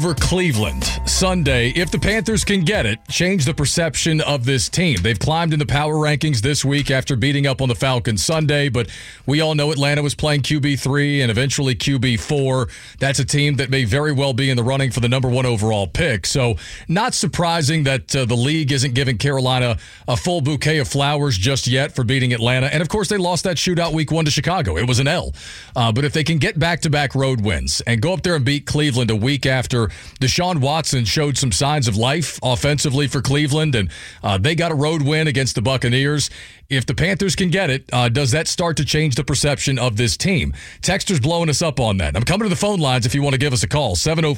over Cleveland Sunday. If the Panthers can get it, change the perception of this team. They've climbed in the power rankings this week after beating up on the Falcons Sunday, but we all know Atlanta was playing QB3 and eventually QB4. That's a team that may very well be in the running for the number one overall pick. So not surprising that the league isn't giving Carolina a full bouquet of flowers just yet for beating Atlanta. And of course, they lost that shootout week 1 to Chicago. It was an L. But if they can get back-to-back road wins and go up there and beat Cleveland a week after Deshaun Watson showed some signs of life offensively for Cleveland, and they got a road win against the Buccaneers. If the Panthers can get it, does that start to change the perception of this team? Texter's blowing us up on that. I'm coming to the phone lines if you want to give us a call,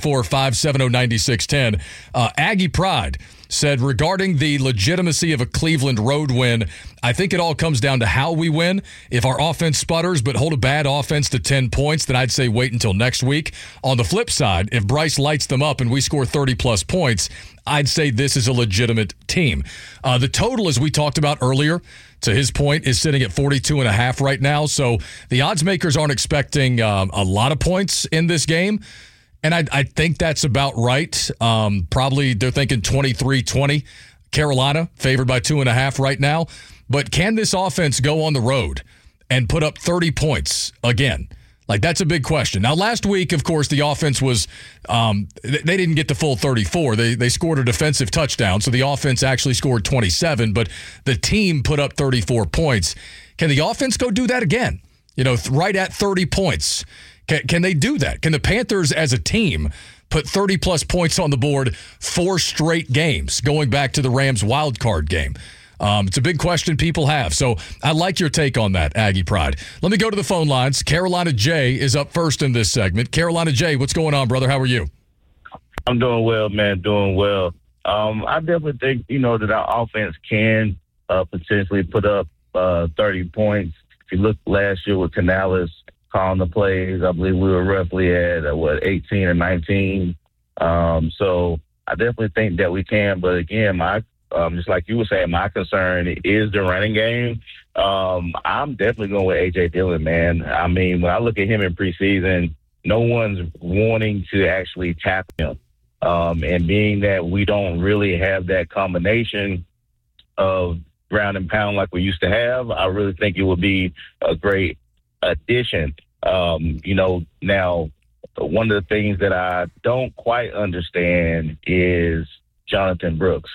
704-570-9610. Aggie Pride said, regarding the legitimacy of a Cleveland road win, I think it all comes down to how we win. If our offense sputters but hold a bad offense to 10 points, then I'd say wait until next week. On the flip side, if Bryce lights them up and we score 30-plus points, I'd say this is a legitimate team. The total, as we talked about earlier, to his point, is sitting at 42.5 right now. So the odds makers aren't expecting a lot of points in this game. And I think that's about right. Probably they're thinking 23-20. Carolina favored by 2.5 right now. But can this offense go on the road and put up 30 points again? Like, that's a big question. Now, last week, of course, the offense was they didn't get the full 34. They scored a defensive touchdown, so the offense actually scored 27, but the team put up 34 points. Can the offense go do that again? You know, right at 30 points. Can they do that? Can the Panthers as a team put 30-plus points on the board 4 straight games, going back to the Rams wild card game? It's a big question people have. So I like your take on that, Aggie Pride. Let me go to the phone lines. Carolina Jay is up first in this segment. Carolina Jay, what's going on, brother? How are you? I'm doing well, man, doing well. I definitely think, that our offense can potentially put up 30 points. If you look last year with Canales calling the plays, I believe we were roughly at, 18 or 19. So I definitely think that we can. But again, just like you were saying, my concern is the running game. I'm definitely going with A.J. Dillon, man. I mean, when I look at him in preseason, no one's wanting to actually tap him. And being that we don't really have that combination of ground and pound like we used to have, I really think it would be a great addition. Now, one of the things that I don't quite understand is Jonathan Brooks.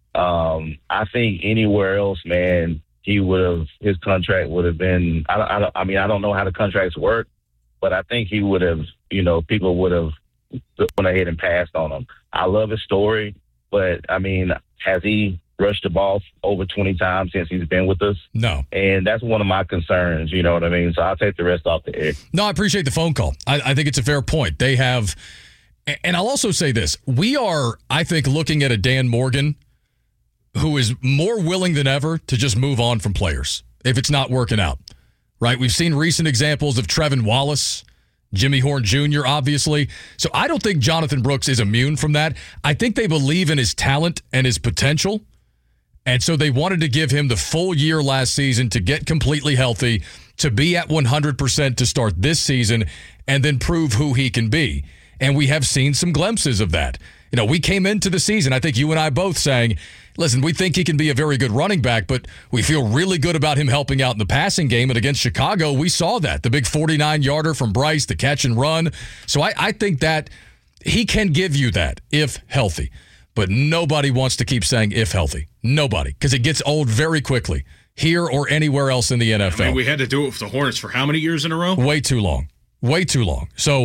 I think anywhere else, man, his contract would have been, I don't know how the contracts work, but I think he would have, people would have went ahead and passed on him. I love his story, but I mean, has he rushed the ball over 20 times since he's been with us? No. And that's one of my concerns, you know what I mean? So I'll take the rest off the air. No, I appreciate the phone call. I think it's a fair point. They have, and I'll also say this, we are, I think, looking at a Dan Morgan who is more willing than ever to just move on from players if it's not working out, right? We've seen recent examples of Trevin Wallace, Jimmy Horn Jr., obviously. So I don't think Jonathan Brooks is immune from that. I think they believe in his talent and his potential, and so they wanted to give him the full year last season to get completely healthy, to be at 100% to start this season, and then prove who he can be. And we have seen some glimpses of that. We came into the season, I think you and I both saying, listen, we think he can be a very good running back, but we feel really good about him helping out in the passing game. And against Chicago, we saw that. The big 49-yarder from Bryce, the catch and run. So I think that he can give you that if healthy. But nobody wants to keep saying if healthy. Nobody. Because it gets old very quickly, here or anywhere else in the NFL. I mean, we had to do it with the Hornets for how many years in a row? Way too long. Way too long. So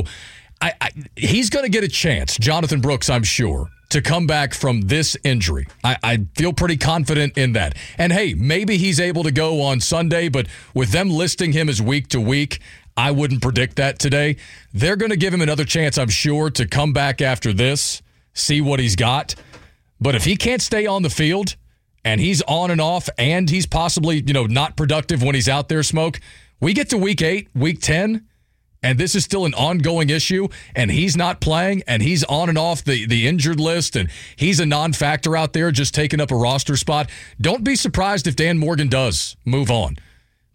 he's going to get a chance, Jonathan Brooks, I'm sure, to come back from this injury. I feel pretty confident in that. And, hey, maybe he's able to go on Sunday, but with them listing him as week to week, I wouldn't predict that today. They're going to give him another chance, I'm sure, to come back after this, see what he's got. But if he can't stay on the field and he's on and off and he's possibly, not productive when he's out there, Smoke, we get to week 8, week 10, and this is still an ongoing issue, and he's not playing, and he's on and off the injured list, and he's a non-factor out there just taking up a roster spot. Don't be surprised if Dan Morgan does move on,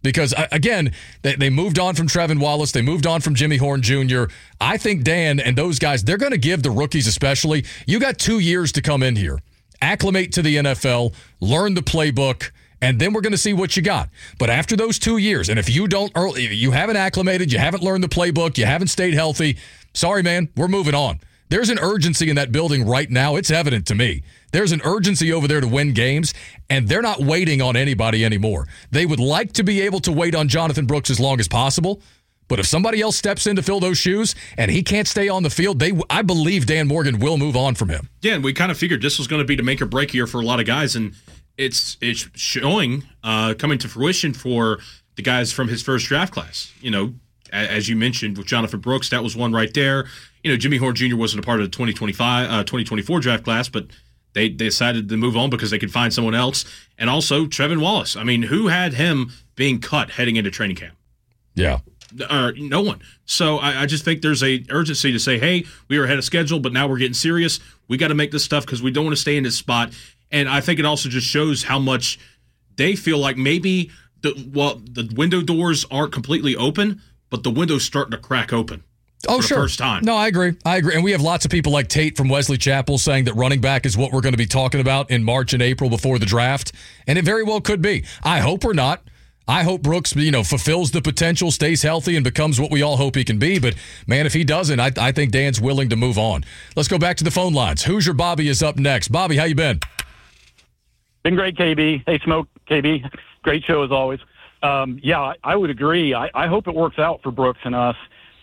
Because, again, they moved on from Trevin Wallace. They moved on from Jimmy Horn Jr. I think Dan and those guys, they're going to give the rookies especially, you got 2 years to come in here, acclimate to the NFL, learn the playbook, and then we're going to see what you got. But after those 2 years, and if you haven't acclimated, you haven't learned the playbook, you haven't stayed healthy, sorry, man, we're moving on. There's an urgency in that building right now. It's evident to me. There's an urgency over there to win games, and they're not waiting on anybody anymore. They would like to be able to wait on Jonathan Brooks as long as possible, but if somebody else steps in to fill those shoes and he can't stay on the field, I believe Dan Morgan will move on from him. Yeah, and we kind of figured this was going to be to make or break year for a lot of guys, and it's showing, coming to fruition for the guys from his first draft class. You know, as you mentioned with Jonathan Brooks, that was one right there. You know, Jimmy Horn Jr. wasn't a part of the 2024 draft class, but they decided to move on because they could find someone else. And also Trevin Wallace. I mean, who had him being cut heading into training camp? Yeah. No one. So I just think there's a urgency to say, hey, we were ahead of schedule, but now we're getting serious. We got to make this stuff because we don't want to stay in this spot. And I think it also just shows how much they feel like maybe the window doors aren't completely open, but the window's starting to crack open. Oh, for the sure. first time. No, I agree. And we have lots of people like Tate from Wesley Chapel saying that running back is what we're going to be talking about in March and April before the draft. And it very well could be. I hope we're not. I hope Brooks, fulfills the potential, stays healthy, and becomes what we all hope he can be. But, man, if he doesn't, I think Dan's willing to move on. Let's go back to the phone lines. Hoosier Bobby is up next. Bobby, how you been? Been great, KB. Hey, Smoke, KB. Great show as always. I would agree. I hope it works out for Brooks and us.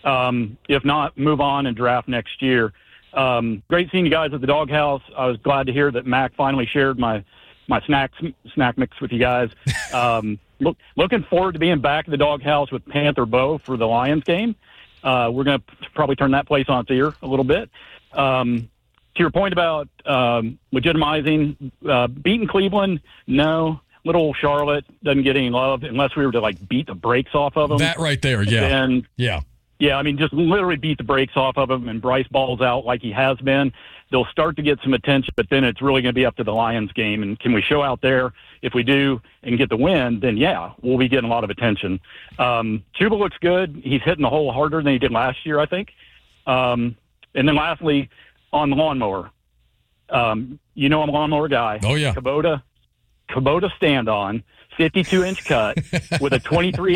If not, move on and draft next year. Great seeing you guys at the Doghouse. I was glad to hear that Mac finally shared my snack mix with you guys. Looking forward to being back at the Doghouse with Panther Bo for the Lions game. We're going to probably turn that place on its ear a little bit. To your point about legitimizing, beating Cleveland, no. Little Charlotte doesn't get any love unless we were to beat the brakes off of them. That right there, yeah. And yeah. Yeah, I mean, just literally beat the brakes off of him and Bryce balls out like he has been. They'll start to get some attention, but then it's really going to be up to the Lions game. And can we show out there? If we do and get the win, then, yeah, we'll be getting a lot of attention. Chuba looks good. He's hitting the hole harder than he did last year, I think. And then lastly, on the lawnmower. I'm a lawnmower guy. Oh, yeah. Kubota stand-on. 52-inch cut with a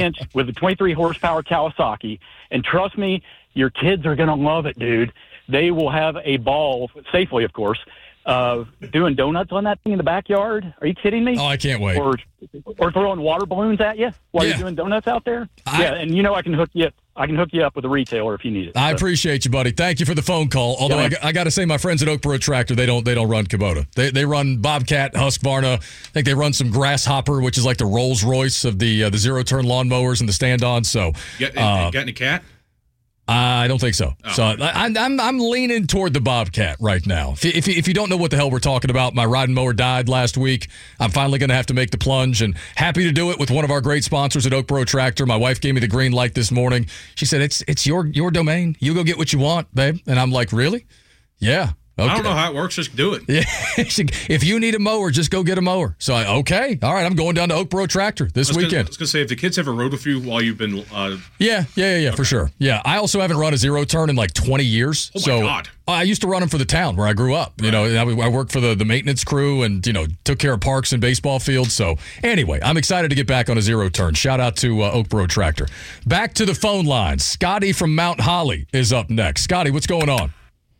23 horsepower Kawasaki, and trust me, your kids are gonna love it, dude. They will have a ball, safely, of course, doing donuts on that thing in the backyard. Are you kidding me? Oh, I can't wait. Or throwing water balloons at you while you're doing donuts out there. And I can hook you up. I can hook you up with a retailer if you need it. I appreciate you, buddy. Thank you for the phone call. Although I got to say, my friends at Oakboro Tractor, they don't run Kubota. They run Bobcat, Husqvarna. I think they run some Grasshopper, which is like the Rolls Royce of the zero-turn lawnmowers and the stand-on. So, got any cat? I don't think so. Oh. So I'm leaning toward the Bobcat right now. If you don't know what the hell we're talking about, my riding mower died last week. I'm finally going to have to make the plunge, and happy to do it with one of our great sponsors at Oakboro Tractor. My wife gave me the green light this morning. She said, it's your domain. You go get what you want, babe. And I'm like, really? Yeah. Okay. I don't know how it works. Just do it. Yeah. If you need a mower, just go get a mower. So, okay. All right. I'm going down to Oakboro Tractor this weekend. I was going to say, if the kids ever rode with you while you've been... Yeah, okay. For sure. Yeah. I also haven't run a zero-turn in like 20 years. Oh, my God. I used to run them for the town where I grew up. Right. I worked for the maintenance crew and, took care of parks and baseball fields. So, anyway, I'm excited to get back on a zero-turn. Shout out to Oakboro Tractor. Back to the phone lines. Scotty from Mount Holly is up next. Scotty, what's going on?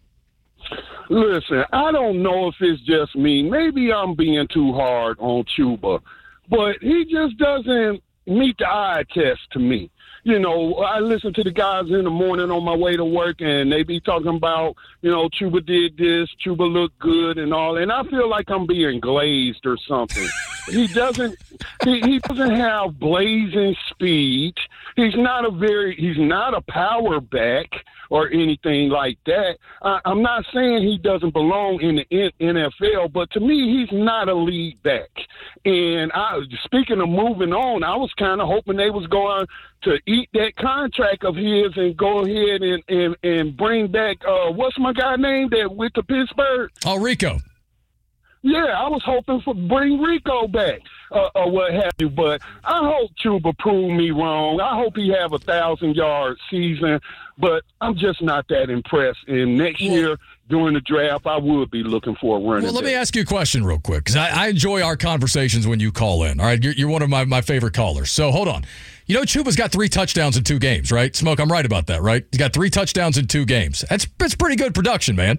Listen, I don't know if it's just me. Maybe I'm being too hard on Chuba, but he just doesn't meet the eye test to me. I listen to the guys in the morning on my way to work, and they be talking about, Chuba did this, Chuba looked good and all, and I feel like I'm being glazed or something. He doesn't have blazing speed. He's not a power back or anything like that. I'm not saying he doesn't belong in the NFL, but to me, he's not a lead back. And speaking of moving on, I was kind of hoping they was going to eat that contract of his and go ahead and bring back, what's my guy name that went to Pittsburgh? Oh, Rico. I was hoping for bring Rico back or what have you. But I hope Chuba prove me wrong. I hope he have 1,000-yard season. But I'm just not that impressed. And next year during the draft, I would be looking for a running back. Let me ask you a question real quick, because I enjoy our conversations when you call in. All right, you're one of my favorite callers. So hold on. You know, Chuba's got 3 touchdowns in 2 games, right? Smoke, I'm right about that, right? He's got 3 touchdowns in 2 games. That's pretty good production, man.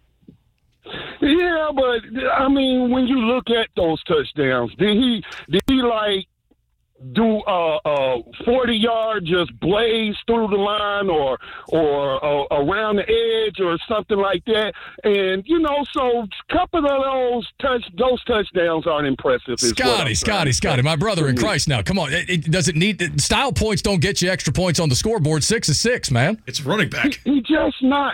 Yeah, but I mean, when you look at those touchdowns, did he like do 40-yard just blaze through the line or around the edge or something like that? And so a couple of those touchdowns aren't impressive. Scotty, my brother in Christ. Now, come on, it doesn't need style points. Don't get you extra points on the scoreboard. 6 is 6, man. It's running back. He's just not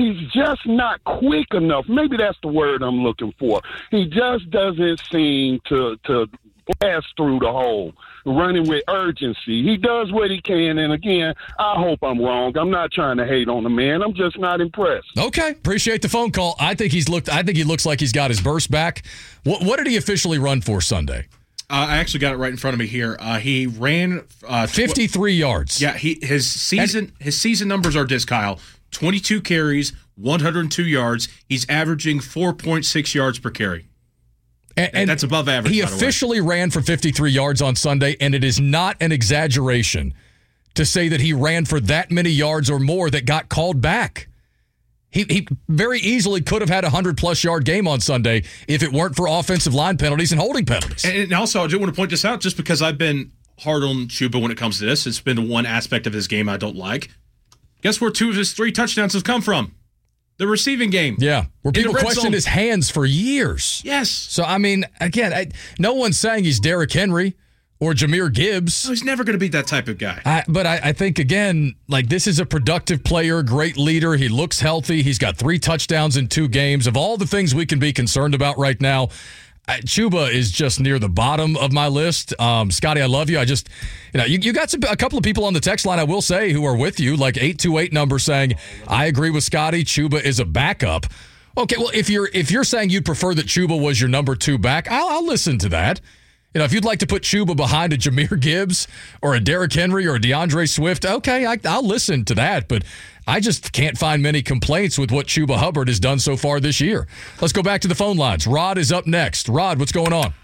quick enough. Maybe that's the word I'm looking for. He just doesn't seem to blast through the hole, running with urgency. He does what he can, and again, I hope I'm wrong. I'm not trying to hate on the man. I'm just not impressed. Okay, appreciate the phone call. I think he looks like he's got his burst back. What did he officially run for Sunday? I actually got it right in front of me here. He ran 53 yards. Yeah, his season numbers are this, Kyle. 22 carries, 102 yards. He's averaging 4.6 yards per carry. And that's above average. He officially ran for 53 yards on Sunday, and it is not an exaggeration to say that he ran for that many yards or more that got called back. He very easily could have had a 100-plus yard game on Sunday if it weren't for offensive line penalties and holding penalties. And also, I do want to point this out, just because I've been hard on Chuba when it comes to this. It's been one aspect of his game I don't like. Guess where 2 of his 3 touchdowns have come from? The receiving game. Yeah, where people questioned his hands for years. Yes. So, I mean, again, no one's saying he's Derrick Henry or Jahmyr Gibbs. No, he's never going to be that type of guy. But I think, again, like, this is a productive player, great leader. He looks healthy. He's got 3 touchdowns in 2 games. Of all the things we can be concerned about right now, Chuba is just near the bottom of my list. Scotty, I love you. I just, you got a couple of people on the text line, I will say, who are with you, like 828 number saying, I agree with Scotty. Chuba is a backup. Okay, well, if you're saying you'd prefer that Chuba was your number 2 back, I'll listen to that. If you'd like to put Chuba behind a Jahmyr Gibbs or a Derrick Henry or a DeAndre Swift, okay, I'll listen to that. But I just can't find many complaints with what Chuba Hubbard has done so far this year. Let's go back to the phone lines. Rod is up next. Rod, what's going on?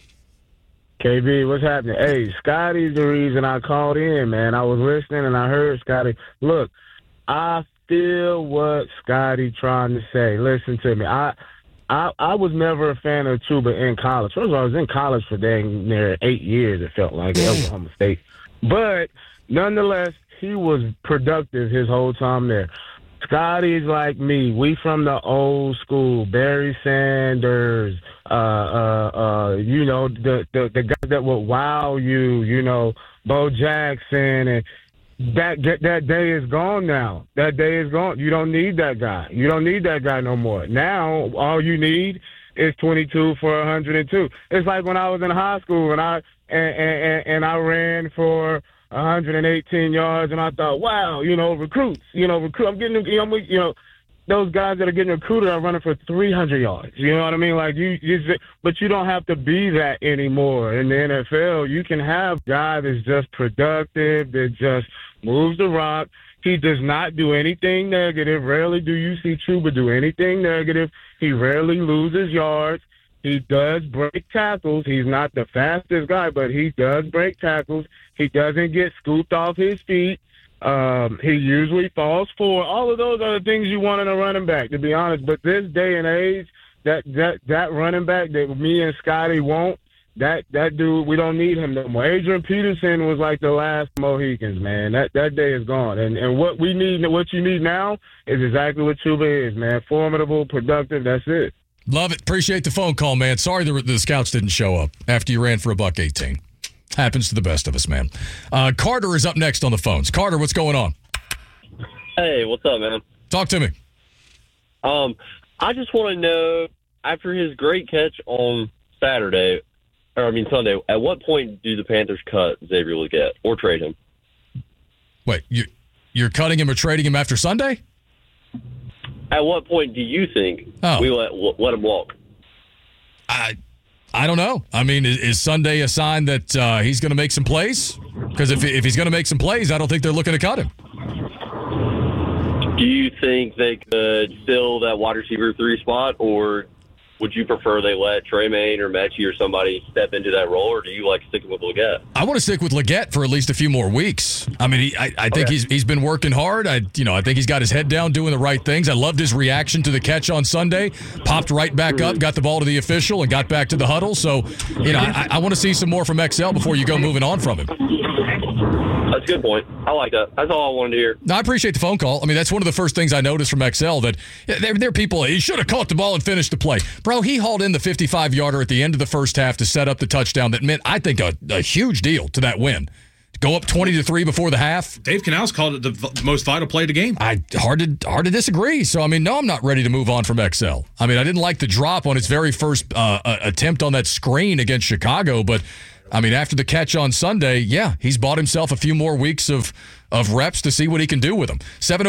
KB, what's happening? Hey, Scotty's the reason I called in, man. I was listening and I heard Scotty. Look, I feel what Scotty trying to say. Listen to me. I was never a fan of Chuba in college. First of all, I was in college for dang near 8 years, it felt like, at Oklahoma State. But nonetheless, he was productive his whole time there. Scotty's like me. We from the old school. Barry Sanders, the guys that would wow you, Bo Jackson. And that day is gone now. That day is gone. You don't need that guy. You don't need that guy no more. Now, all you need is 22 for 102. It's like when I was in high school and I ran for 118 yards, and I thought, wow, recruits. I'm getting, those guys that are getting recruited are running for 300 yards. You know what I mean? Like but you don't have to be that anymore. In the NFL, you can have a guy that's just productive, that just moves the rock. He does not do anything negative. Rarely do you see Chuba do anything negative. He rarely loses yards. He does break tackles. He's not the fastest guy, but he does break tackles. He doesn't get scooped off his feet. He usually falls forward. All of those are the things you want in a running back, to be honest. But this day and age, that running back that me and Scotty want, that dude, we don't need him no more. Adrian Peterson was like the last Mohicans, man. That day is gone. And what you need now is exactly what Chuba is, man. Formidable, productive. That's it. Love it. Appreciate the phone call, man. Sorry the scouts didn't show up after you ran for $118. Happens to the best of us, man. Carter is up next on the phones. Carter, what's going on? Hey, what's up, man? Talk to me. I just want to know, after his great catch on Sunday, at what point do the Panthers cut Xavier Legette or trade him? Wait, you're cutting him or trading him after Sunday? At what point do you think we let him walk? I don't know. I mean, is Sunday a sign that he's going to make some plays? Because if he's going to make some plays, I don't think they're looking to cut him. Do you think they could fill that wide receiver 3 spot, or would you prefer they let Tremaine or Mechie or somebody step into that role, or do you like sticking with Leggett? I want to stick with Leggett for at least a few more weeks. I mean, I think he's been working hard. I think he's got his head down doing the right things. I loved his reaction to the catch on Sunday. Popped right back up, got the ball to the official, and got back to the huddle. So, I want to see some more from XL before you go moving on from him. That's a good point. I like that. That's all I wanted to hear. No, I appreciate the phone call. I mean, that's one of the first things I noticed from XL, that there are people, he should have caught the ball and finished the play. Bro, he hauled in the 55-yarder at the end of the first half to set up the touchdown that meant, I think, a huge deal to that win. To go up 20-3 before the half. Dave Canales called it the most vital play of the game. Hard to disagree. So, I mean, no, I'm not ready to move on from XL. I mean, I didn't like the drop on his very first attempt on that screen against Chicago, but I mean, after the catch on Sunday, yeah, he's bought himself a few more weeks of reps to see what he can do with them.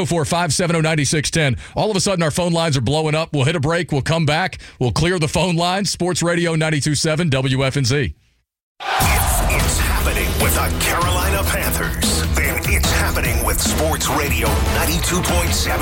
704-570-9610. All of a sudden, our phone lines are blowing up. We'll hit a break. We'll come back. We'll clear the phone lines. Sports Radio 92.7 WFNZ. It's happening with the Carolina Panthers. Then it's happening with Sports Radio 92.7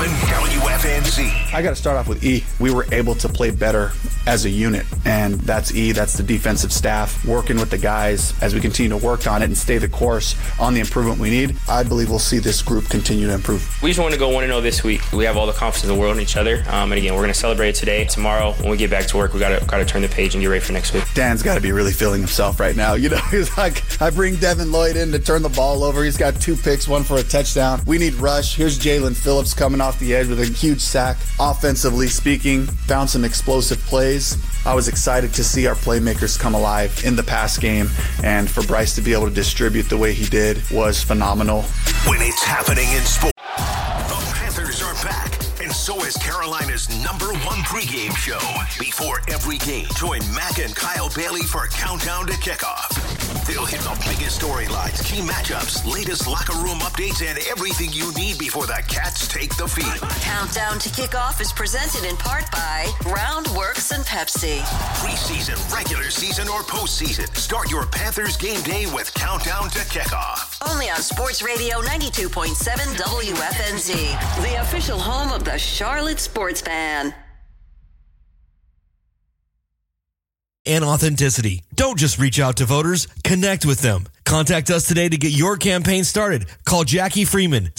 WFNZ. I got to start off with E. We were able to play better as a unit, and that's E. That's the defensive staff working with the guys as we continue to work on it and stay the course on the improvement we need. I believe we'll see this group continue to improve. We just want to go 1-0 this week. We have all the confidence in the world in each other, and again, we're going to celebrate it today. Tomorrow, when we get back to work, we got to turn the page and get ready for next week. Dan's got to be really feeling himself right now. He's like, I bring Devin Lloyd in to turn the ball over. He's got 2 picks, 1 for a touchdown. We need rush. Here's Jalen Phillips coming off the edge with a huge sack. Offensively speaking, found some explosive plays. I was excited to see our playmakers come alive in the pass game, and for Bryce to be able to distribute the way he did was phenomenal. When it's happening in sports, the Panthers are back, and so is Carolina's #1 pregame show. Before every game, join Mac and Kyle Bailey for Countdown to Kickoff. They'll hit the biggest storylines, key matchups, latest locker room updates, and everything you need before the Cats take the field. Countdown to Kickoff is presented in part by Roundworks and Pepsi. Preseason, regular season, or postseason, start your Panthers game day with Countdown to Kickoff. Only on Sports Radio 92.7 WFNZ, the official home of the Charlotte Sports Fan. And authenticity. Don't just reach out to voters, connect with them. Contact us today to get your campaign started. Call Jackie Freeman,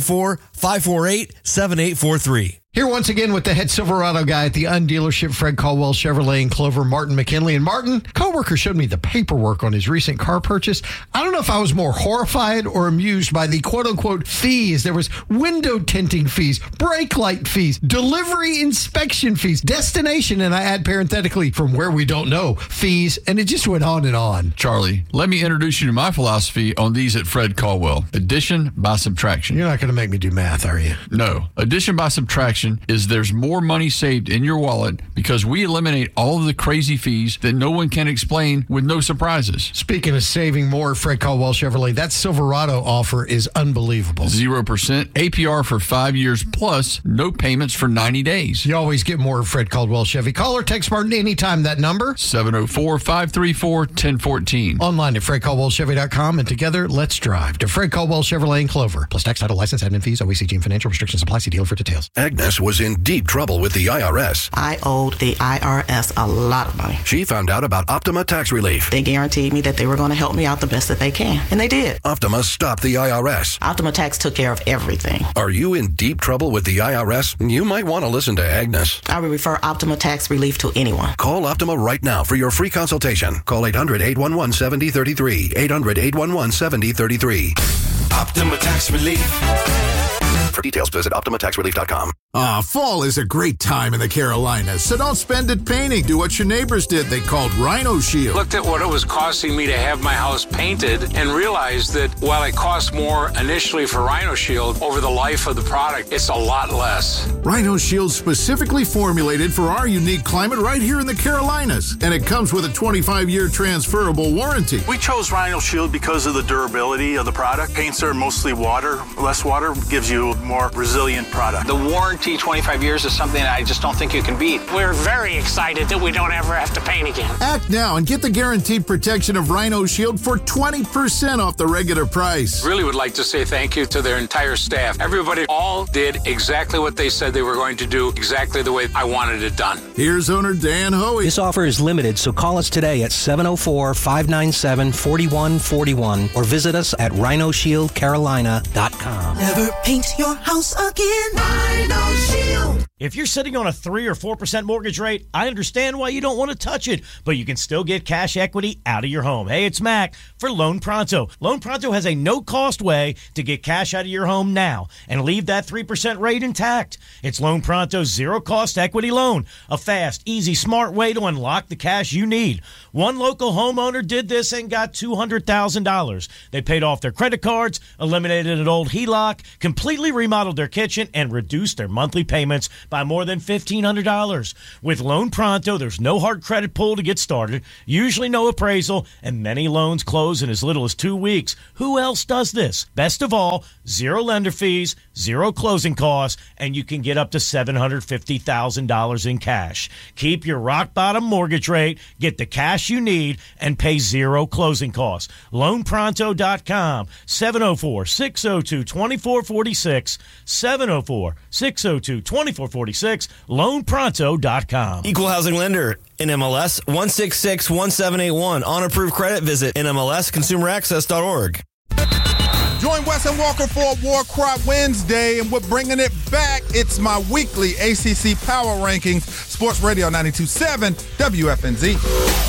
704-548-7843. Here once again with the head Silverado guy at the Undealership, Fred Caldwell Chevrolet in Clover, Martin McKinley. And Martin, coworker showed me the paperwork on his recent car purchase. I don't know if I was more horrified or amused by the quote-unquote fees. There was window tinting fees, brake light fees, delivery inspection fees, destination, and I add parenthetically, from where we don't know, fees, and it just went on and on. Charlie, let me introduce you to my philosophy on these at Fred Caldwell. Addition by subtraction. You're not going to make me do math, are you? No. Addition by subtraction is there's more money saved in your wallet because we eliminate all of the crazy fees that no one can explain with no surprises. Speaking of saving more, Fred Caldwell Chevrolet, that Silverado offer is unbelievable. 0% APR for 5 years plus no payments for 90 days. You always get more of Fred Caldwell Chevy. Call or text Martin anytime. That number? 704-534-1014. Online at FredCaldwellChevy.com, and together, let's drive to Fred Caldwell Chevrolet in Clover. Plus tax, title, license, admin fees, OECG, and financial restrictions apply. See dealer for details. Agnes was in deep trouble with the IRS. I owed the IRS a lot of money. She found out about Optima Tax Relief. They guaranteed me that they were going to help me out the best that they can, and they did. Optima stopped the IRS. Optima Tax took care of everything. Are you in deep trouble with the IRS? You might want to listen to Agnes. I would refer Optima Tax Relief to anyone. Call Optima right now for your free consultation. Call 800-811-7033. 800-811-7033. Optima Tax Relief. For details, visit OptimaTaxRelief.com. Fall is a great time in the Carolinas, so don't spend it painting. Do what your neighbors did. They called Rhino Shield. Looked at what it was costing me to have my house painted and realized that while it cost more initially for Rhino Shield, over the life of the product, it's a lot less. Rhino Shield specifically formulated for our unique climate right here in the Carolinas, and it comes with a 25-year transferable warranty. We chose Rhino Shield because of the durability of the product. Paints are mostly water. Less water gives you more resilient product. The warranty 25 years is something I just don't think you can beat. We're very excited that we don't ever have to paint again. Act now and get the guaranteed protection of Rhino Shield for 20% off the regular price. Really would like to say thank you to their entire staff. Everybody all did exactly what they said they were going to do, exactly the way I wanted it done. Here's owner Dan Hoey. This offer is limited, so call us today at 704-597-4141 or visit us at rhinoshieldcarolina.com. Never paint your house again. Rhino Shield. If you're sitting on a 3 or 4% mortgage rate, I understand why you don't want to touch it, but you can still get cash equity out of your home. Hey, it's Mac for Loan Pronto. Loan Pronto has a no-cost way to get cash out of your home now and leave that 3% rate intact. It's Loan Pronto's zero-cost equity loan, a fast, easy, smart way to unlock the cash you need. One local homeowner did this and got $200,000. They paid off their credit cards, eliminated an old HELOC, completely remodeled their kitchen, and reduced their monthly payments by more than $1,500. With Loan Pronto, there's no hard credit pull to get started, usually no appraisal, and many loans close in as little as 2 weeks. Who else does this? Best of all, zero lender fees, zero closing costs, and you can get up to $750,000 in cash. Keep your rock-bottom mortgage rate, get the cash you need, and pay zero closing costs. LoanPronto.com, 704-602-2446, 704-602-2446, LoanPronto.com. Equal housing lender, NMLS 1661781. On approved credit, visit NMLSConsumerAccess.org. Join Wes and Walker for War Cry Wednesday, and we're bringing it back. It's my weekly ACC Power Rankings, Sports Radio 92.7 WFNZ.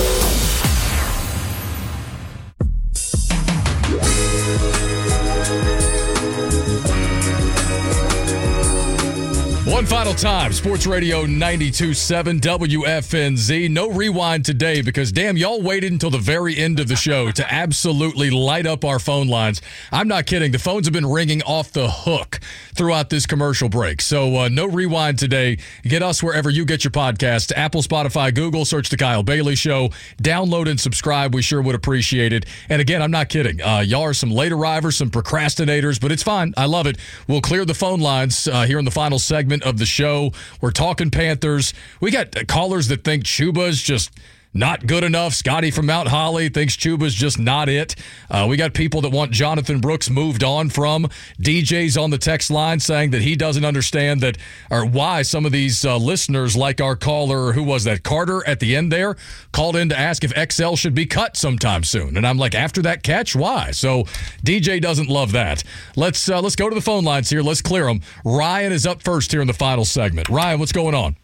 One final time, Sports Radio 92.7 WFNZ. No rewind today because, damn, y'all waited until the very end of the show to absolutely light up our phone lines. I'm not kidding. The phones have been ringing off the hook throughout this commercial break. So no rewind today. Get us wherever you get your podcasts. Apple, Spotify, Google. Search The Kyle Bailey Show. Download and subscribe. We sure would appreciate it. And again, I'm not kidding. Y'all are some late arrivers, some procrastinators, but it's fine. I love it. We'll clear the phone lines here in the final segment of the show. We're talking Panthers. We got callers that think Chuba's just not good enough. Scotty from Mount Holly thinks Chuba's just not it. We got people that want Jonathan Brooks moved on from. DJ's on the text line saying that he doesn't understand that or why some of these listeners, like our caller, who was that, Carter at the end there, called in to ask if XL should be cut sometime soon. And I'm like, after that catch, why? So DJ doesn't love that. Let's go to the phone lines here. Let's clear them. Ryan is up first here in the final segment. Ryan, what's going on?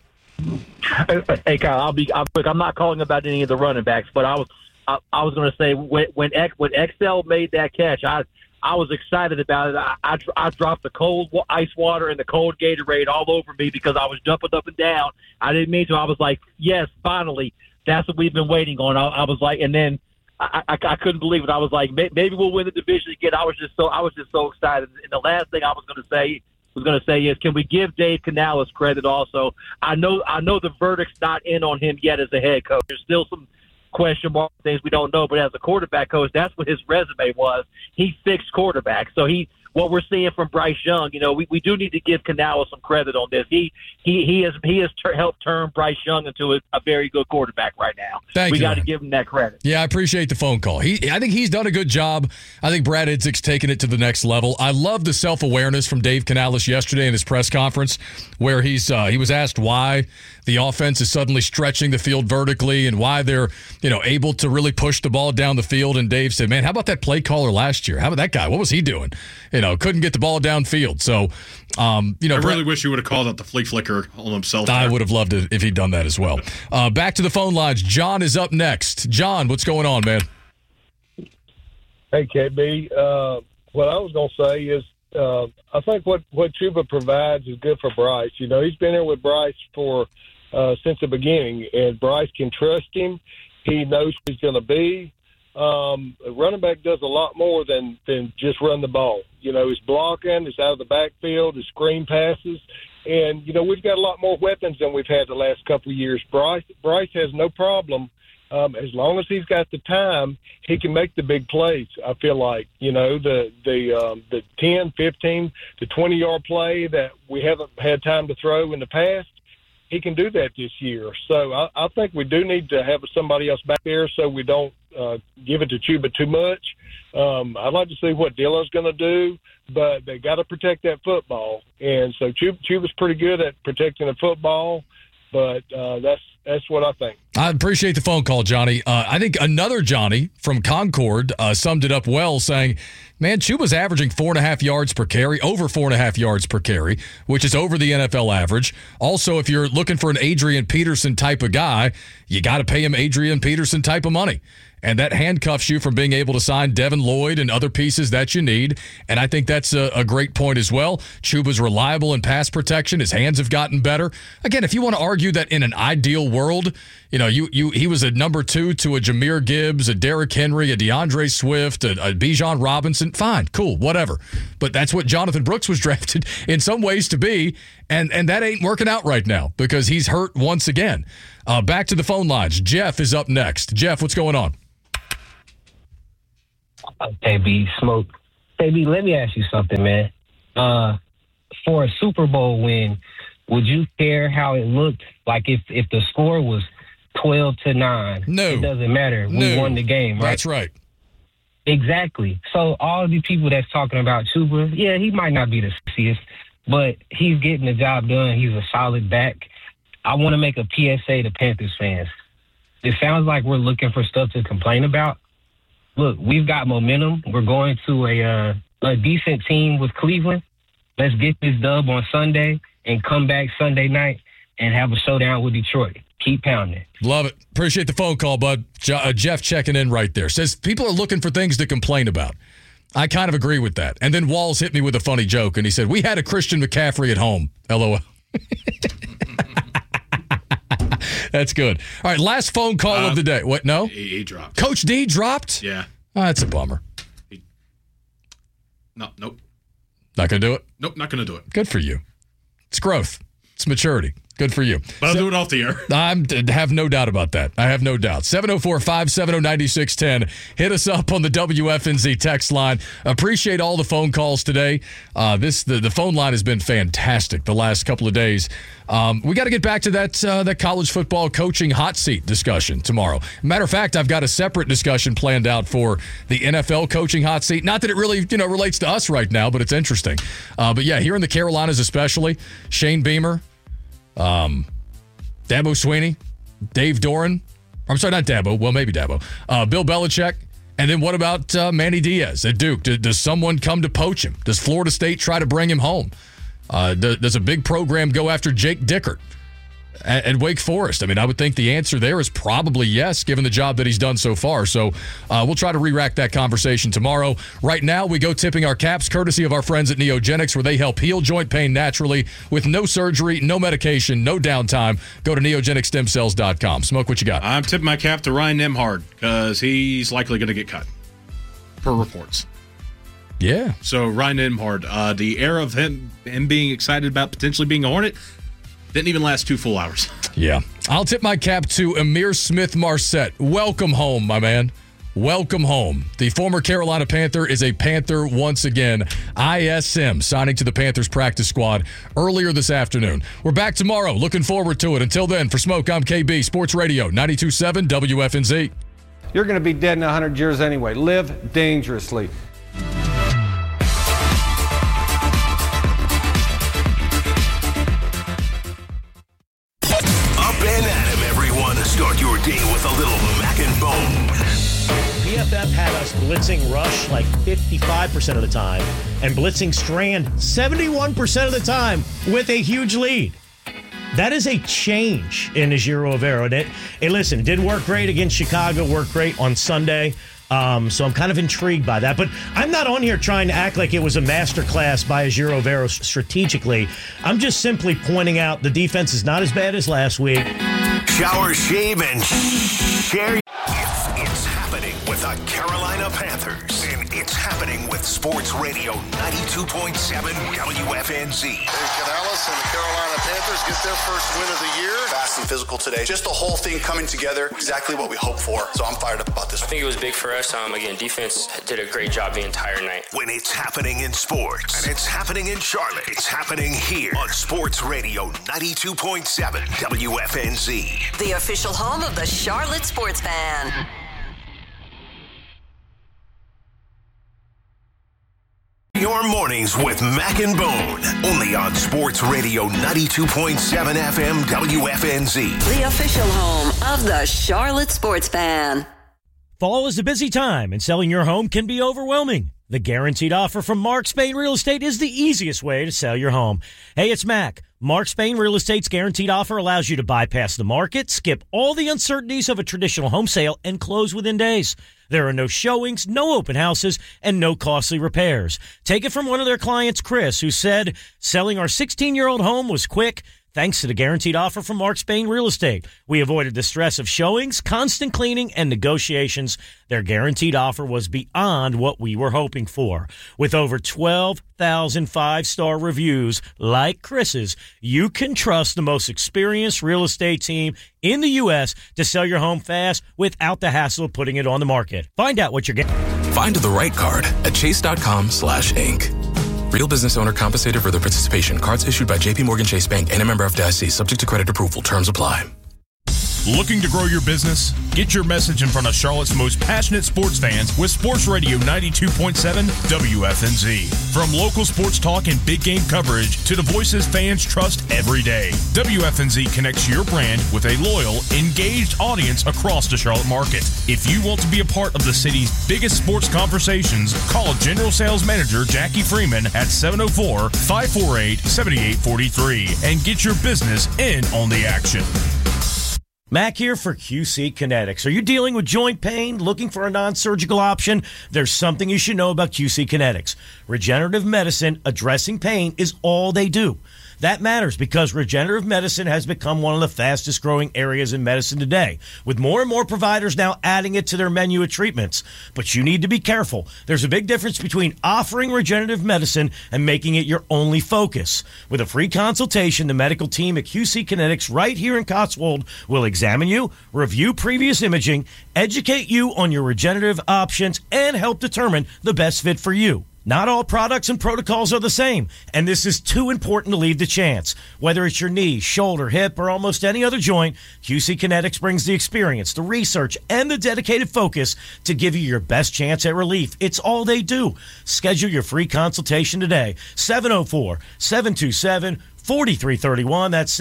Hey, Kyle, I'll be quick. I'm not calling about any of the running backs, but I was going to say when XL made that catch, I was excited about it. I dropped the cold ice water and the cold Gatorade all over me because I was jumping up and down. I didn't mean to. I was like, yes, finally, that's what we've been waiting on. I was like, and then I couldn't believe it. I was like, maybe we'll win the division again. I was just so excited. And the last thing I was going to say is, can we give Dave Canales credit also? I know the verdict's not in on him yet as a head coach. There's still some question mark things we don't know, but as a quarterback coach, that's what his resume was. He fixed quarterbacks. So what we're seeing from Bryce Young, we do need to give Canales some credit on this. He has helped turn Bryce Young into a very good quarterback right now. We got to give him that credit. Yeah, I appreciate the phone call. I think he's done a good job. I think Brad Idzik's taken it to the next level. I love the self-awareness from Dave Canales yesterday in his press conference where he was asked why the offense is suddenly stretching the field vertically and why they're able to really push the ball down the field. And Dave said, man, how about that play caller last year? How about that guy? What was he doing? Couldn't get the ball downfield. So, I really wish you would have called out the flea flicker on himself. I would have loved it if he'd done that as well. Back to the phone lines. John is up next. John, what's going on, man? Hey, KB. What I was going to say is I think what Chuba provides is good for Bryce. He's been here with Bryce for since the beginning, and Bryce can trust him. He knows who he's going to be. A running back does a lot more than just run the ball. He's blocking, he's out of the backfield, his screen passes. And, we've got a lot more weapons than we've had the last couple of years. Bryce has no problem as long as he's got the time, he can make the big plays. I feel like, the 10, 15 to 20-yard play that we haven't had time to throw in the past, he can do that this year. So I think we do need to have somebody else back there so we don't give it to Chuba too much. I'd like to see what Dilla's going to do, but they got to protect that football. And so Chuba's pretty good at protecting the football, but that's what I think. I appreciate the phone call, Johnny. I think another Johnny from Concord summed it up well, saying, man, Chuba's averaging 4.5 yards per carry, over 4.5 yards per carry, which is over the NFL average. Also, if you're looking for an Adrian Peterson type of guy, you got to pay him Adrian Peterson type of money. And that handcuffs you from being able to sign Devin Lloyd and other pieces that you need. And I think that's a great point as well. Chuba's reliable in pass protection. His hands have gotten better. Again, if you want to argue that in an ideal world, he was a number 2 to a Jahmyr Gibbs, a Derrick Henry, a DeAndre Swift, a Bijan Robinson, fine, cool, whatever. But that's what Jonathan Brooks was drafted in some ways to be. And that ain't working out right now because he's hurt once again. Back to the phone lines. Jeff is up next. Jeff, what's going on? KB Smoke. KB, let me ask you something, man. For a Super Bowl win, would you care how it looked? Like if the score was 12-9? No. It doesn't matter. We won the game, right? That's right. Exactly. So all the people that's talking about Chuba, yeah, he might not be the sexiest, but he's getting the job done. He's a solid back. I want to make a PSA to Panthers fans. It sounds like we're looking for stuff to complain about. Look, we've got momentum. We're going to a decent team with Cleveland. Let's get this dub on Sunday and come back Sunday night and have a showdown with Detroit. Keep pounding. Love it. Appreciate the phone call, bud. Jeff checking in right there. Says people are looking for things to complain about. I kind of agree with that. And then Walls hit me with a funny joke, and he said, we had a Christian McCaffrey at home. LOL. That's good. All right, last phone call of the day. What, no? He dropped. Coach D dropped? Yeah. Oh, that's a bummer. Nope. Not going to do it? Nope, not going to do it. Good for you. It's growth. It's maturity. Good for you. But I'll do it off the air. I have no doubt about that. I have no doubt. 704-570-9610. Hit us up on the WFNZ text line. Appreciate all the phone calls today. The phone line has been fantastic the last couple of days. We got to get back to that college football coaching hot seat discussion tomorrow. Matter of fact, I've got a separate discussion planned out for the NFL coaching hot seat. Not that it really relates to us right now, but it's interesting. But yeah, here in the Carolinas especially, Shane Beamer, Dabo Swinney, Dave Doran. I'm sorry, not Dabo. Well, maybe Dabo. Bill Belichick. And then what about Manny Diaz at Duke? Does someone come to poach him? Does Florida State try to bring him home? Does a big program go after Jake Dickert at Wake Forest? I mean, I would think the answer there is probably yes, given the job that he's done so far. So we'll try to re-rack that conversation tomorrow. Right now, we go tipping our caps, courtesy of our friends at Neogenics, where they help heal joint pain naturally with no surgery, no medication, no downtime. Go to neogenicstemcells.com. Smoke, what you got? I'm tipping my cap to Ryan Nembhard because he's likely going to get cut, per reports. Yeah. So Ryan Nembhard, the era of him being excited about potentially being a Hornet didn't even last 2 full hours. Yeah. I'll tip my cap to Amir Smith-Marset. Welcome home, my man. Welcome home. The former Carolina Panther is a Panther once again. ISM signing to the Panthers practice squad earlier this afternoon. We're back tomorrow. Looking forward to it. Until then, for Smoke, I'm KB, Sports Radio 92.7 WFNZ. You're going to be dead in 100 years anyway. Live dangerously. Start your day with a little Mac and Bone. PFF had us blitzing rush like 55% of the time and blitzing strand 71% of the time with a huge lead. That is a change in Ejiro Evero. Listen, it didn't work great against Chicago, worked great on Sunday. So I'm kind of intrigued by that. But I'm not on here trying to act like it was a masterclass by Ejiro Evero strategically. I'm just simply pointing out the defense is not as bad as last week. Shower, shave, and share. It's happening with the Carolina Panthers. And it's happening with Sports Radio 92.7 WFNZ. Canales and the Carolina Panthers get their first win of the year. Fast and physical today. Just the whole thing coming together, exactly what we hoped for. So I'm fired up about this. I think it was big for us. Again, defense did a great job the entire night. When it's happening in sports, and it's happening in Charlotte, it's happening here on Sports Radio 92.7 WFNZ. The official home of the Charlotte Sports Fan. Your mornings with Mac and Bone, only on Sports Radio 92.7 FM WFNZ. The official home of the Charlotte Sports Fan. Fall is a busy time, and selling your home can be overwhelming. The Guaranteed Offer from Mark Spain Real Estate is the easiest way to sell your home. Hey, it's Mac. Mark Spain Real Estate's Guaranteed Offer allows you to bypass the market, skip all the uncertainties of a traditional home sale, and close within days. There are no showings, no open houses, and no costly repairs. Take it from one of their clients, Chris, who said, selling our 16-year-old home was quick, thanks to the Guaranteed Offer from Mark Spain Real Estate. We avoided the stress of showings, constant cleaning, and negotiations. Their Guaranteed Offer was beyond what we were hoping for. With over 12,000 five-star reviews like Chris's, you can trust the most experienced real estate team in the U.S. to sell your home fast without the hassle of putting it on the market. Find out what you're getting. Find the right card at chase.com/Inc. Real business owner compensated for their participation. Cards issued by J.P. Morgan Chase Bank and a member FDIC. Subject to credit approval. Terms apply. Looking to grow your business? Get your message in front of Charlotte's most passionate sports fans with Sports Radio 92.7 WFNZ. From local sports talk and big game coverage to the voices fans trust every day, WFNZ connects your brand with a loyal, engaged audience across the Charlotte market. If you want to be a part of the city's biggest sports conversations, call General Sales Manager Jackie Freeman at 704-548-7843 and get your business in on the action. Mac here for QC Kinetics. Are you dealing with joint pain, looking for a non-surgical option? There's something you should know about QC Kinetics. Regenerative medicine addressing pain is all they do. That matters because regenerative medicine has become one of the fastest growing areas in medicine today, with more and more providers now adding it to their menu of treatments. But you need to be careful. There's a big difference between offering regenerative medicine and making it your only focus. With a free consultation, the medical team at QC Kinetics right here in Cotswold will examine you, review previous imaging, educate you on your regenerative options, and help determine the best fit for you. Not all products and protocols are the same, and this is too important to leave to chance. Whether it's your knee, shoulder, hip, or almost any other joint, QC Kinetics brings the experience, the research, and the dedicated focus to give you your best chance at relief. It's all they do. Schedule your free consultation today. 704-727-4331. That's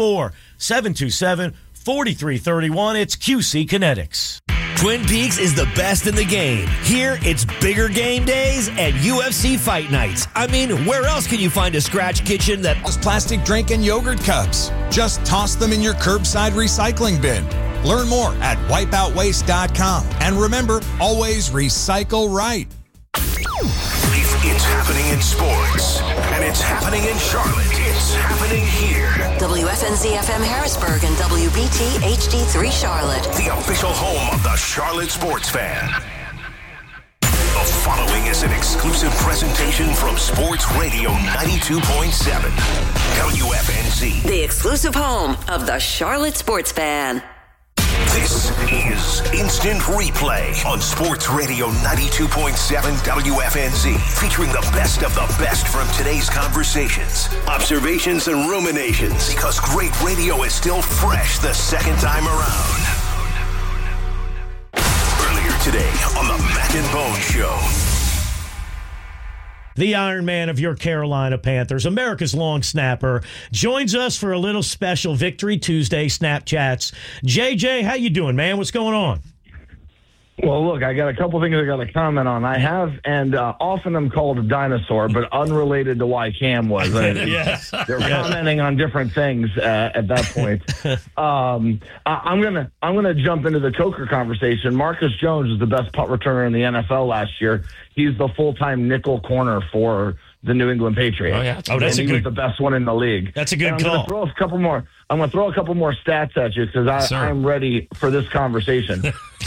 704-727-4331. It's QC Kinetics. Twin Peaks is the best in the game. Here, it's bigger game days and UFC fight nights. I mean, where else can you find a scratch kitchen that has plastic drink and yogurt cups? Just toss them in your curbside recycling bin. Learn more at wipeoutwaste.com. And remember, always recycle right. It's happening in sports, and it's happening in Charlotte. It's happening here. WFNZ FM Harrisburg and WBT HD3 Charlotte. The official home of the Charlotte Sports Fan. The following is an exclusive presentation from Sports Radio 92.7 WFNZ. The exclusive home of the Charlotte Sports Fan. This is Instant Replay on Sports Radio 92.7 WFNZ, featuring the best of the best from today's conversations, observations, and ruminations, because great radio is still fresh the second time around. Earlier today on the Mac and Bone Show. The Iron Man of your Carolina Panthers, America's long snapper, joins us for a little special Victory Tuesday Snapchats. JJ, how you doing, man? What's going on? Well, look, I got a couple things I got to comment on. I have, and often I'm called a dinosaur, but unrelated to why Cam was. Yes. They're commenting on different things at that point. I'm gonna jump into the Coker conversation. Marcus Jones is the best punt returner in the NFL last year. He's the full-time nickel corner for the New England Patriots. Oh, yeah. That's he was the best one in the league. That's a good call. I'm going to throw a couple more stats at you because I'm ready for this conversation.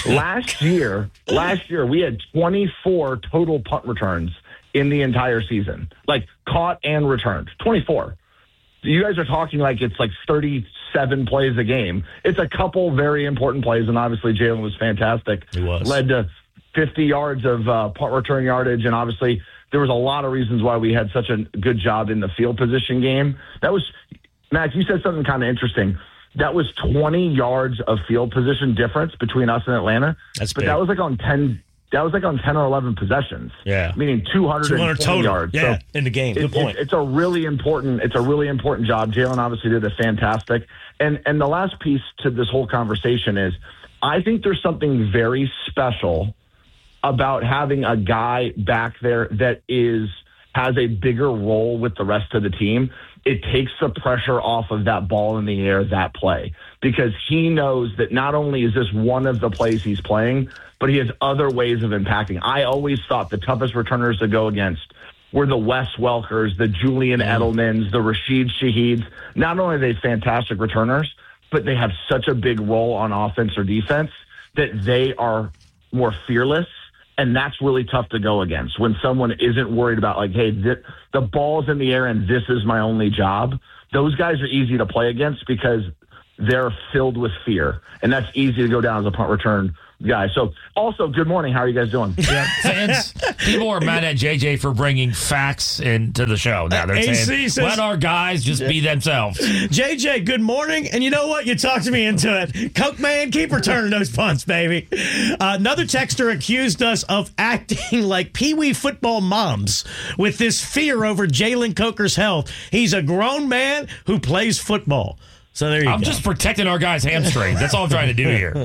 Last year we had 24 total punt returns in the entire season, like caught and returned. 24. You guys are talking like it's like 37 plays a game. It's a couple very important plays, and obviously Jalen was fantastic. He was. Led to 50 yards of punt return yardage, and obviously there was a lot of reasons why we had such a good job in the field position game. That was, Max, you said something kind of interesting. That was 20 yards of field position difference between us and Atlanta. That's but big. that was like on 10 or 11 possessions. Yeah. Meaning 200 total yards. Yeah, So in the game. Good point. It's a really important job. Jalen obviously did a fantastic. And the last piece to this whole conversation is I think there's something very special about having a guy back there that has a bigger role with the rest of the team. It takes the pressure off of that ball in the air, that play, because he knows that not only is this one of the plays he's playing, but he has other ways of impacting. I always thought the toughest returners to go against were the Wes Welkers, the Julian Edelmans, the Rashid Shaheeds. Not only are they fantastic returners, but they have such a big role on offense or defense that they are more fearless. And that's really tough to go against when someone isn't worried about like, hey, the ball's in the air and this is my only job. Those guys are easy to play against because they're filled with fear. And that's easy to go down as a punt return guy. So also, good morning. How are you guys doing? Yeah, fans, people are mad at JJ for bringing facts into the show. Now they're AC saying, says, let our guys just be themselves. JJ, good morning. And you know what? You talked me into it. Coke man, keep returning those punts, baby. Another texter accused us of acting like Pee-wee football moms with this fear over Jalen Coker's health. He's a grown man who plays football. So there you go. I'm just protecting our guys' hamstrings. That's all I'm trying to do here.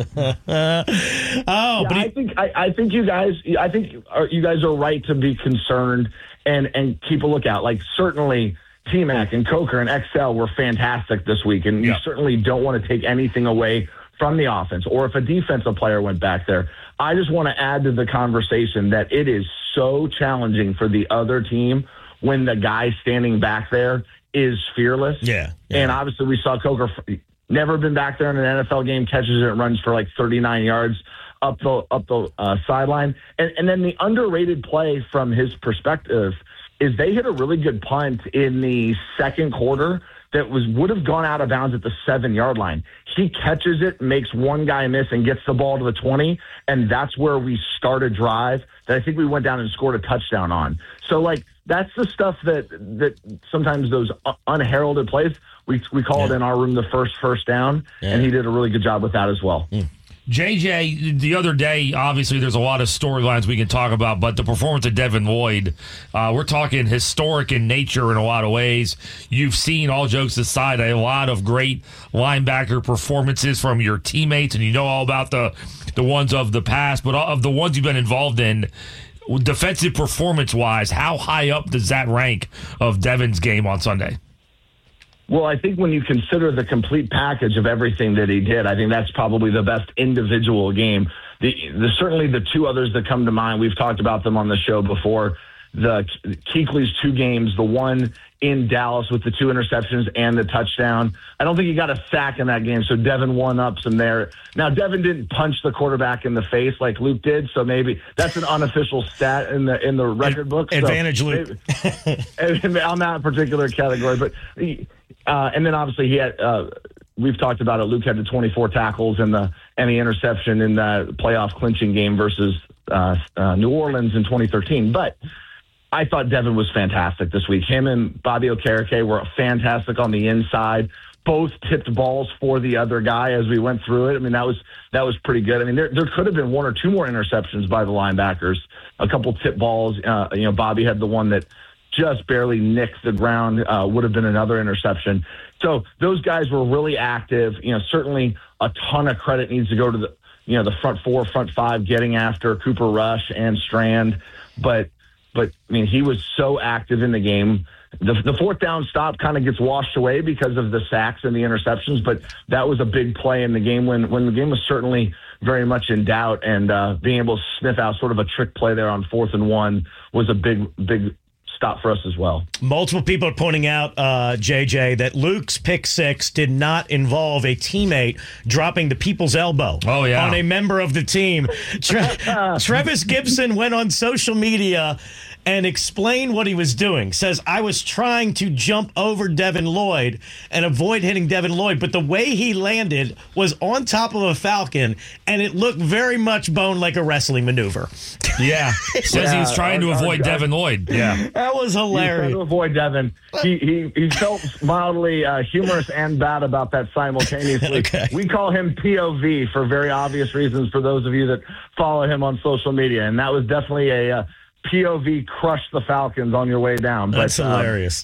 I think you guys are right to be concerned and keep a lookout. Like certainly T-Mac and Coker and XL were fantastic this week, and you certainly don't want to take anything away from the offense. Or if a defensive player went back there, I just want to add to the conversation that it is so challenging for the other team when the guy standing back there is fearless. Yeah. And obviously we saw Coker never been back there in an NFL game, catches it and runs for like 39 yards up the sideline. And then the underrated play from his perspective is they hit a really good punt in the second quarter that would have gone out of bounds at the 7-yard line. He catches it, makes one guy miss, and gets the ball to the 20, and that's where we start a drive that I think we went down and scored a touchdown on. So, like, that's the stuff that sometimes those unheralded plays, we call it in our room the first down, and he did a really good job with that as well. JJ, the other day, obviously there's a lot of storylines we can talk about, but the performance of Devin Lloyd, we're talking historic in nature in a lot of ways. You've seen, all jokes aside, a lot of great linebacker performances from your teammates, and you know all about the ones of the past, but of the ones you've been involved in, defensive performance-wise, how high up does that rank of Devin's game on Sunday? Well, I think when you consider the complete package of everything that he did, I think that's probably the best individual game. Certainly the two others that come to mind, we've talked about them on the show before. Kuechly's 2 games, the one in Dallas with the 2 interceptions and the touchdown. I don't think he got a sack in that game, so Devin one-ups him there. Now, Devin didn't punch the quarterback in the face like Luke did, so maybe that's an unofficial stat in the record book. Advantage, Luke. On that particular category. But and then obviously he had we've talked about it. Luke had the 24 tackles and the interception in the playoff clinching game versus New Orleans in 2013. But I thought Devin was fantastic this week. Him and Bobby Okereke were fantastic on the inside. Both tipped balls for the other guy as we went through it. I mean, that was pretty good. I mean, there could have been 1 or 2 more interceptions by the linebackers. A couple tip balls. Bobby had the one that just barely nicked the ground. Would have been another interception. So those guys were really active. Certainly a ton of credit needs to go to the front 4, front 5, getting after Cooper Rush and Strand. But I mean, he was so active in the game. The 4th down stop kind of gets washed away because of the sacks and the interceptions, but that was a big play in the game when the game was certainly very much in doubt, and being able to sniff out sort of a trick play there on 4th and 1 was a big stop for us as well. Multiple people are pointing out, JJ, that Luke's pick six did not involve a teammate dropping the people's elbow on a member of the team. Travis Gibson went on social media and explained what he was doing. Says, I was trying to jump over Devin Lloyd and avoid hitting Devin Lloyd, but the way he landed was on top of a Falcon, and it looked very much boned like a wrestling maneuver. Yeah. Says he was trying to avoid Devin Lloyd. Yeah. That was hilarious. He tried to avoid Devin. He felt mildly humorous and bad about that simultaneously. Okay. We call him POV for very obvious reasons for those of you that follow him on social media, and that was definitely a POV crush the Falcons on your way down. That's hilarious.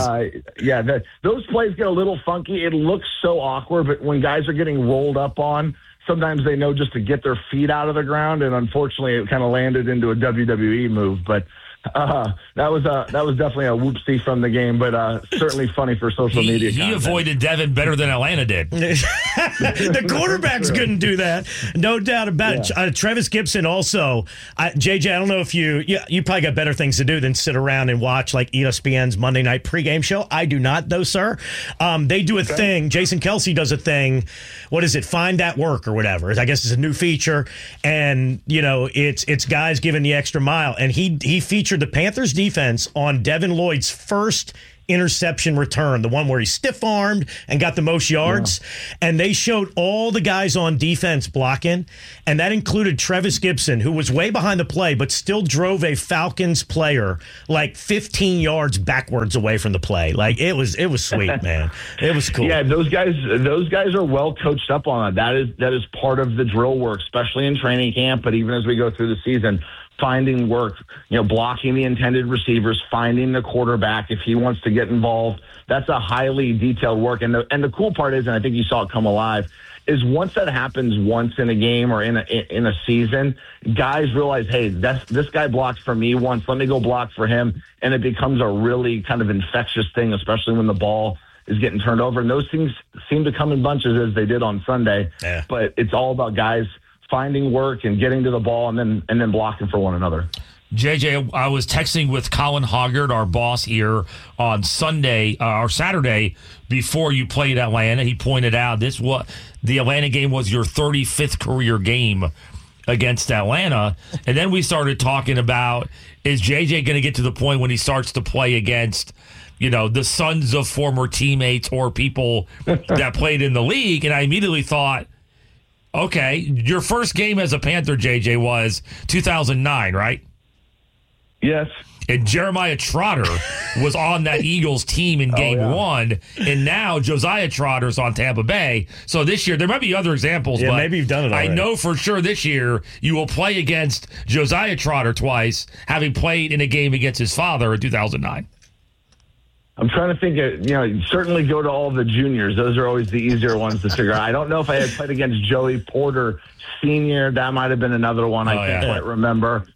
Those plays get a little funky. It looks so awkward, but when guys are getting rolled up on, sometimes they know just to get their feet out of the ground, and unfortunately it kind of landed into a WWE move. But that was definitely a whoopsie from the game, but certainly funny for social media. He avoided Devin better than Atlanta did. The quarterbacks couldn't do that, no doubt about it. Travis Gibson also, JJ. I don't know if you probably got better things to do than sit around and watch like ESPN's Monday night pregame show. I do not, though, sir. They do a thing. Jason Kelsey does a thing. What is it? Find That Work or whatever. I guess it's a new feature, and it's guys giving the extra mile, and he featured the Panthers defense on Devin Lloyd's first interception return, the one where he stiff-armed and got the most yards. Yeah. And they showed all the guys on defense blocking, and that included Travis Gibson, who was way behind the play, but still drove a Falcons player like 15 yards backwards away from the play. Like, it was sweet, man. It was cool. Yeah, those guys are well coached up on it. That is part of the drill work, especially in training camp, but even as we go through the season. Finding work, blocking the intended receivers, finding the quarterback if he wants to get involved. That's a highly detailed work. And the cool part is, and I think you saw it come alive, is once that happens once in a game or in a season, guys realize, hey, this guy blocked for me once. Let me go block for him. And it becomes a really kind of infectious thing, especially when the ball is getting turned over. And those things seem to come in bunches as they did on Sunday. Yeah. But it's all about guys finding work and getting to the ball and then blocking for one another. JJ, I was texting with Colin Hoggard, our boss here, on Sunday or Saturday before you played Atlanta. He pointed out the Atlanta game was your 35th career game against Atlanta. And then we started talking about, is JJ going to get to the point when he starts to play against the sons of former teammates or people that played in the league? And I immediately thought, okay, your first game as a Panther, JJ, was 2009, right? Yes. And Jeremiah Trotter was on that Eagles team in game one, and now Josiah Trotter's on Tampa Bay. So this year, there might be other examples, but maybe you've done it already. I know for sure this year you will play against Josiah Trotter twice, having played in a game against his father in 2009. I'm trying to think of, certainly go to all the juniors. Those are always the easier ones to figure out. I don't know if I had played against Joey Porter Sr. That might have been another one. I can't quite remember.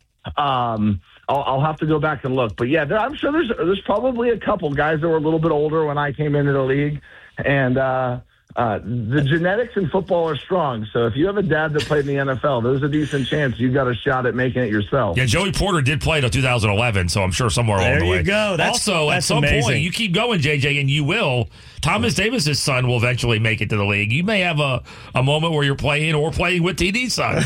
I'll have to go back and look. But, yeah, I'm sure there's probably a couple guys that were a little bit older when I came into the league. And the genetics in football are strong. So if you have a dad that played in the NFL, there's a decent chance you've got a shot at making it yourself. Yeah, Joey Porter did play till 2011, so I'm sure somewhere along the way. There you go. That's at some amazing. point, you keep going, JJ, and you will. Thomas Davis's son will eventually make it to the league. You may have a moment where you're playing or playing with TD's son.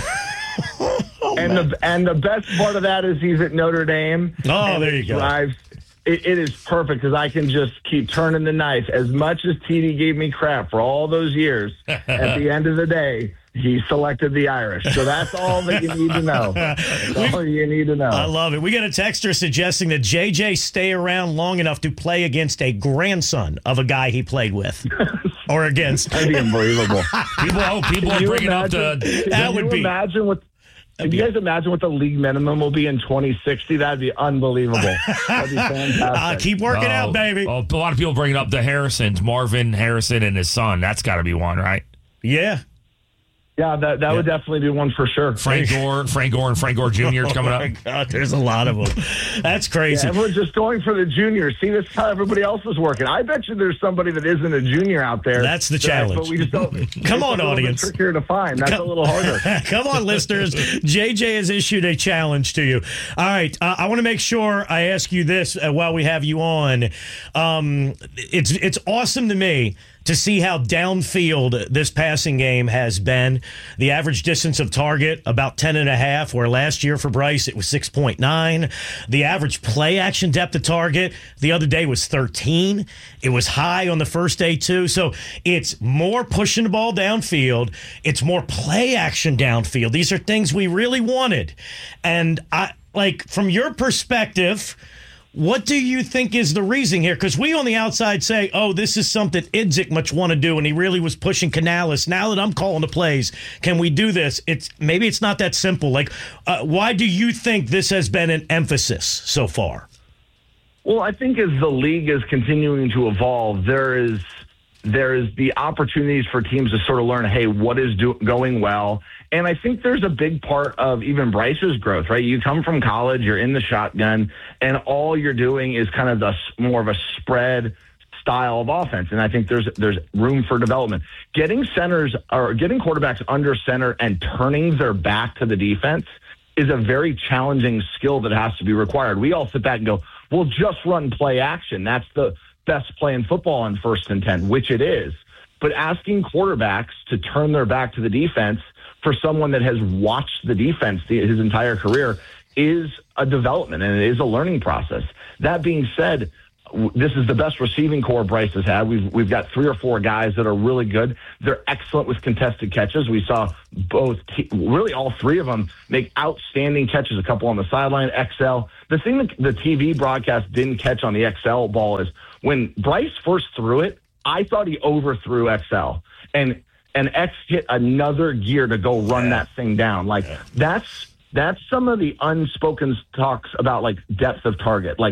And the best part of that is he's at Notre Dame. Oh, there you go. It is perfect because I can just keep turning the knife. As much as TD gave me crap for all those years, at the end of the day, he selected the Irish. So that's all that you need to know. That's all you need to know. I love it. We got a texter suggesting that JJ stay around long enough to play against a grandson of a guy he played with. Or against. That'd be unbelievable. People are bringing up the... That would be... Imagine what... Can you guys imagine what the league minimum will be in 2060? That'd be unbelievable. That'd be fantastic. Keep working out, baby. A lot of people bringing up the Harrisons, Marvin Harrison and his son. That's got to be one, right? Yeah. Yeah, that would definitely be one for sure. Frank Gore and Frank Gore Jr. is coming up. Oh, my God, there's a lot of them. That's crazy. Yeah, everyone's just going for the juniors. See, that's how everybody else is working. I bet you there's somebody that isn't a junior out there. That's the challenge. But we just don't. Come on, audience. It's trickier to find. That's a little harder. Come on, listeners. JJ has issued a challenge to you. All right. I want to make sure I ask you this while we have you on. It's awesome to me to see how downfield this passing game has been. The average distance of target, about 10.5, where last year for Bryce, it was 6.9. The average play action depth of target the other day was 13. It was high on the first day, too. So it's more pushing the ball downfield. It's more play action downfield. These are things we really wanted. And from your perspective, what do you think is the reason here? Because we on the outside say, oh, this is something Idzik much want to do, and he really was pushing Canales. Now that I'm calling the plays, can we do this? Maybe it's not that simple. Why do you think this has been an emphasis so far? Well, I think as the league is continuing to evolve, there is the opportunities for teams to sort of learn, hey, what is going well? And I think there's a big part of even Bryce's growth, right? You come from college, you're in the shotgun, and all you're doing is kind of more of a spread style of offense. And I think there's room for development. Getting quarterbacks under center and turning their back to the defense is a very challenging skill that has to be required. We all sit back and go, well, just run play action. That's the best play in football on 1st and 10, which it is. But asking quarterbacks to turn their back to the defense for someone that has watched the defense his entire career is a development, and it is a learning process. That being said, this is the best receiving core Bryce has had. We've got 3 or 4 guys that are really good. They're excellent with contested catches. We saw really all 3 of them make outstanding catches, a couple on the sideline, XL. The thing that the TV broadcast didn't catch on the XL ball is when Bryce first threw it, I thought he overthrew XL. And X hit another gear to go run that thing down. That's some of the unspoken talks about depth of target.